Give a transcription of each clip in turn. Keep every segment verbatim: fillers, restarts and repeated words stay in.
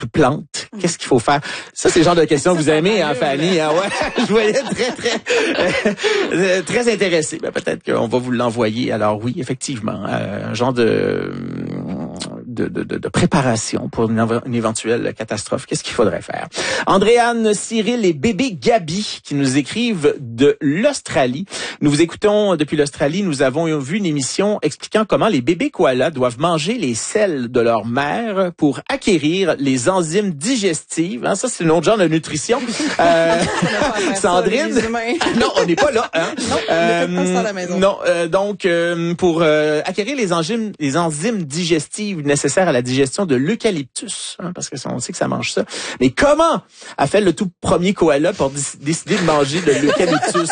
plante. Qu'est-ce qu'il faut faire? Ça, c'est le genre de questions que vous aimez, hein, Fanny? Hein? Ouais, je voyais très, très, euh, très intéressé. Ben, peut-être qu'on va vous l'envoyer. Alors oui, effectivement, euh, un genre de, de, de, de préparation pour une, une éventuelle catastrophe. Qu'est-ce qu'il faudrait faire? Andréane, Cyril et bébé Gabi qui nous écrivent de l'Australie. Nous vous écoutons depuis l'Australie. Nous avons vu une émission expliquant comment les bébés koalas doivent manger les selles de leur mère pour acquérir les enzymes digestives. Hein, ça, c'est un autre genre de nutrition. Euh, Sandrine? Ça, non, on n'est pas là. Hein? Non, euh, on n'est pas à la maison. Non, euh, donc, euh, pour euh, acquérir les enzymes, les enzymes digestives nécessaires à la digestion de l'eucalyptus, hein, parce que on sait que ça mange ça. Mais comment a fait le tout premier koala pour d- décider de manger de l'eucalyptus?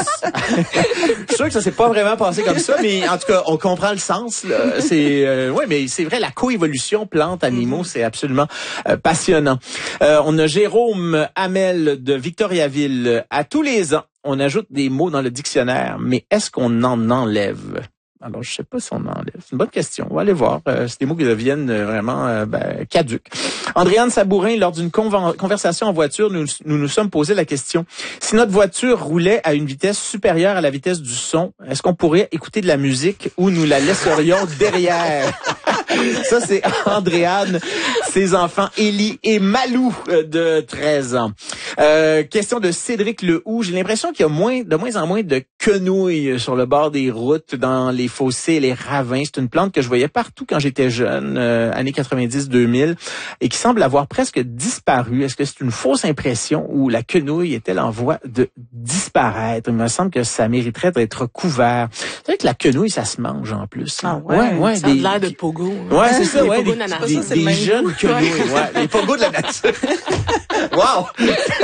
Je suis sûr que ça s'est pas vraiment passé comme ça, mais en tout cas, on comprend le sens. Là. C'est, euh, ouais, mais c'est vrai, la coévolution plantes-animaux, c'est absolument euh, passionnant. Euh, on a Jérôme Hamel de Victoriaville. À tous les ans, on ajoute des mots dans le dictionnaire, mais est-ce qu'on en enlève? Alors, je sais pas si on en enlève. C'est une bonne question. On va aller voir. Euh, c'est des mots qui deviennent euh, vraiment euh, ben, caduques. Andréane Sabourin, lors d'une conven- conversation en voiture, nous, nous nous sommes posé la question. Si notre voiture roulait à une vitesse supérieure à la vitesse du son, est-ce qu'on pourrait écouter de la musique ou nous la laisserions derrière? Ça, c'est Andréane, ses enfants Élie et Malou de treize ans. Euh, question de Cédric Lehoux. J'ai l'impression qu'il y a moins, de moins en moins de quenouilles sur le bord des routes, dans les fossés et les ravins. C'est une plante que je voyais partout quand j'étais jeune, euh, années quatre-vingt-dix deux mille, et qui semble avoir presque disparu. Est-ce que c'est une fausse impression ou la quenouille est-elle en voie de disparaître? Il me semble que ça mériterait d'être couvert. C'est vrai que la quenouille, ça se mange en plus. Ah ouais, ouais, ouais ça des, a l'air de pogo. Ouais, c'est ça, les ouais. Pogo Des, de la nature. des, Ça, c'est des le même jeunes goût. quenouilles, ouais. Les pogos de la nature. Wow!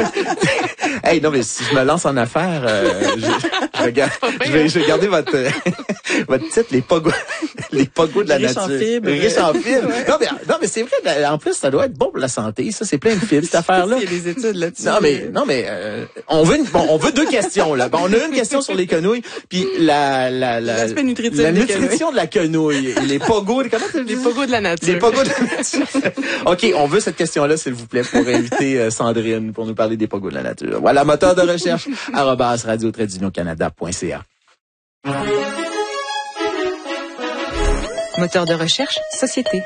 Hey, non, mais si je me lance en affaires, euh, je, je, vais gar- je, vais, je vais garder votre, votre titre, les pogos, les pogos de la Riche nature. en fibres. Riche en fibres. Ouais. Non, mais, non, mais c'est vrai, en plus, ça doit être bon pour la santé. Ça, c'est plein de fibres, cette affaire-là. Il y a des études là-dessus. Non, mais, non, mais, euh, on veut une, bon, on veut deux questions, là. Bon, on a une question sur les quenouilles, puis la, la, la, L'aspect nutritif la des nutrition de la quenouille. Les pogos, comment tu dis? Les pogos de la nature. Les pogos de la nature. OK, on veut cette question-là, s'il vous plaît, pour inviter euh, Sandrine pour nous parler des pogos de la nature. Voilà, moteur de recherche, arobase radio tiret du canada point c a. Moteur de recherche, société.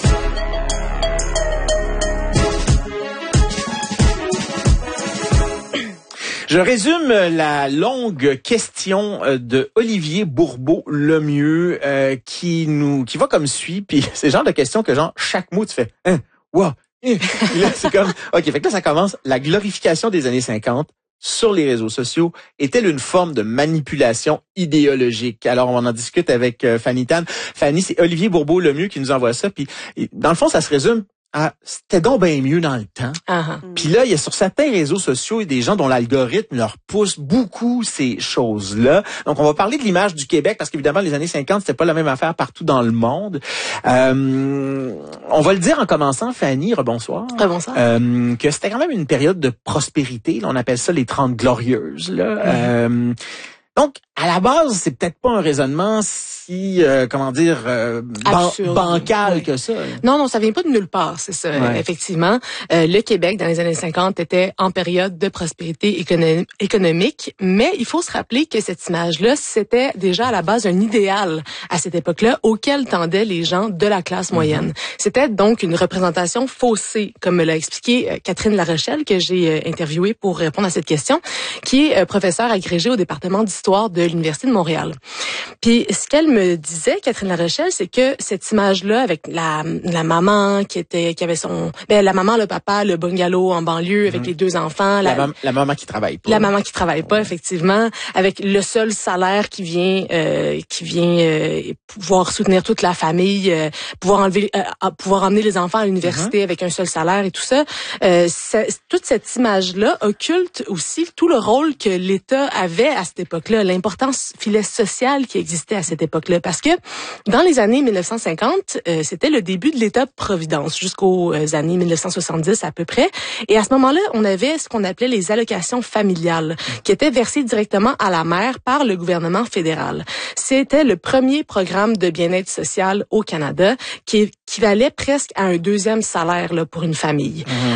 Je résume la longue question de Olivier Bourbeau-Lemieux euh, qui nous qui va comme suit, puis c'est le genre de question que genre chaque mot tu fais hein, wow, hein. Puis là c'est comme OK, fait que là ça commence la glorification des années cinquante sur les réseaux sociaux est-elle une forme de manipulation idéologique? Alors on en discute avec euh, Fanny Tan. Fanny, c'est Olivier Bourbeau-Lemieux qui nous envoie ça, puis dans le fond ça se résume ah, c'était donc bien mieux dans le temps. Uh-huh. Puis là, il y a sur certains réseaux sociaux des gens dont l'algorithme leur pousse beaucoup ces choses-là. Donc, on va parler de l'image du Québec parce qu'évidemment, les années cinquante, c'était pas la même affaire partout dans le monde. Euh, on va le dire en commençant, Fanny, rebonsoir. Rebonsoir. Euh, que c'était quand même une période de prospérité. Là, on appelle ça les Trente Glorieuses. Là. Mm-hmm. Euh, donc, à la base, c'est peut-être pas un raisonnement si, euh, comment dire, euh, ban- bancal oui. que ça. Non, non, ça vient pas de nulle part, c'est ça. Ouais. Effectivement, euh, le Québec, dans les années cinquante, était en période de prospérité économ- économique, mais il faut se rappeler que cette image-là, c'était déjà à la base un idéal à cette époque-là auquel tendaient les gens de la classe moyenne. Mm-hmm. C'était donc une représentation faussée, comme me l'a expliqué euh, Catherine Larochelle, que j'ai euh, interviewée pour répondre à cette question, qui est euh, professeure agrégée au département d'histoire de l'Université de Montréal. Puis ce qu'elle me disait, Catherine Larochelle, c'est que cette image-là avec la, la maman qui était qui avait son ben la maman, le papa, le bungalow en banlieue avec mmh. les deux enfants, la, la, mam- la maman qui travaille pas. La maman qui travaille pas, ouais. Effectivement, avec le seul salaire qui vient euh, qui vient euh, pouvoir soutenir toute la famille, euh, pouvoir enlever euh, pouvoir emmener les enfants à l'université mmh. avec un seul salaire et tout ça. Euh, ça toute cette image-là occulte aussi tout le rôle que l'État avait à cette époque-là. L'importance important filet social qui existait à cette époque-là. Parce que dans les années mille neuf cent cinquante, euh, c'était le début de l'État-providence jusqu'aux euh, années mille neuf cent soixante-dix à peu près. Et à ce moment-là, on avait ce qu'on appelait les allocations familiales qui étaient versées directement à la mère par le gouvernement fédéral. C'était le premier programme de bien-être social au Canada qui équivalait presque à un deuxième salaire là, pour une famille. Mmh.